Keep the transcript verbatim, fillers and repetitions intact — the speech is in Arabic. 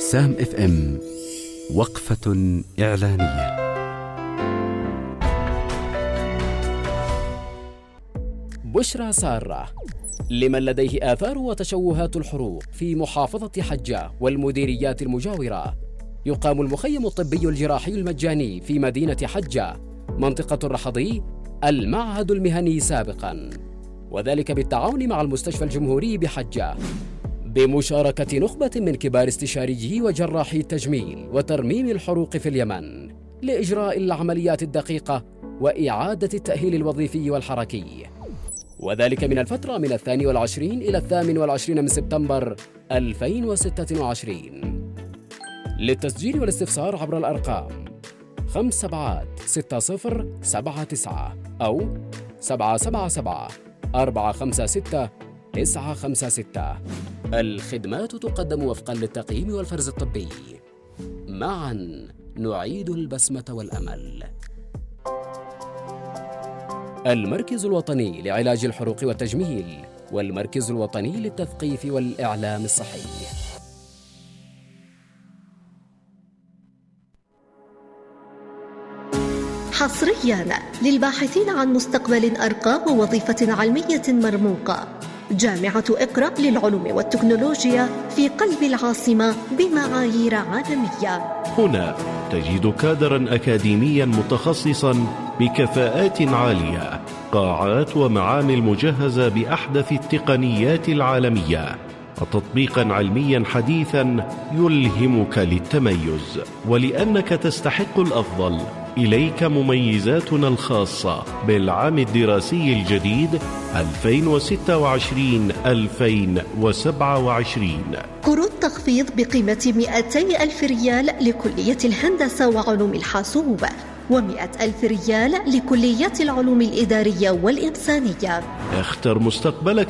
سام اف ام. وقفة إعلانية. بشرى سارة لمن لديه آثار وتشوهات الحروق في محافظة حجة والمديريات المجاورة. يقام المخيم الطبي الجراحي المجاني في مدينة حجة منطقة الرحضي المعهد المهني سابقا، وذلك بالتعاون مع المستشفى الجمهوري بحجة بمشاركة نخبة من كبار استشاريي وجراحي التجميل وترميم الحروق في اليمن لإجراء العمليات الدقيقة وإعادة التأهيل الوظيفي والحركي، وذلك من الفترة من الثاني والعشرين إلى الثامن والعشرين من سبتمبر ألفين وستة وعشرين. للتسجيل والاستفسار عبر الأرقام خمس سبعات ستة صفر سبعة تسعة أو سبعة سبعة سبعة أربعة خمسة ستة تسعة خمسة ستة. الخدمات تقدم وفقا للتقييم والفرز الطبي. معا نعيد البسمة والأمل. المركز الوطني لعلاج الحروق والتجميل والمركز الوطني للتثقيف والإعلام الصحي. حصرياً للباحثين عن مستقبل أرقى ووظيفة علمية مرموقة، جامعة إقرأ للعلوم والتكنولوجيا في قلب العاصمة بمعايير عالمية. هنا تجد كادراً أكاديمياً متخصصاً بكفاءات عالية، قاعات ومعامل مجهزة بأحدث التقنيات العالمية، وتطبيقاً علمياً حديثاً يلهمك للتميز. ولأنك تستحق الأفضل، إليك مميزاتنا الخاصة بالعام الدراسي الجديد ألفين وستة وعشرين ألفين وسبعة وعشرين. كروت تخفيض بقيمة مئتي ألف ريال لكلية الهندسة وعلوم الحاسوب، ومئة ألف ريال لكليات العلوم الإدارية والإنسانية. اختر مستقبلك